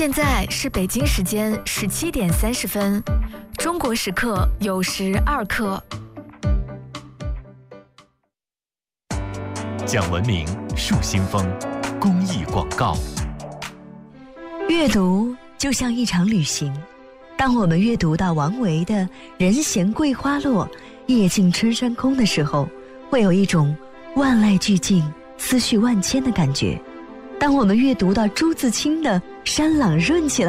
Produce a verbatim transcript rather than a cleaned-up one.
现在是北京时间十七点三十分，中国时刻酉时二刻。 讲文明树新风，公益广告。 阅读就像一场旅行，当我们阅读到王维的“人闲桂花落，夜静春山空”的时候，会有一种万籁俱静、思绪万千的感觉。当我们阅读到朱自清的“山朗润起来”，